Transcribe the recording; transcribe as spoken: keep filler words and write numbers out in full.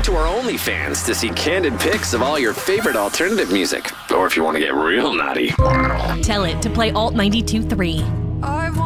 to our OnlyFans to see candid pics of all your favorite alternative music. Or if you want to get real naughty. Tell it to play Alt ninety-two point three.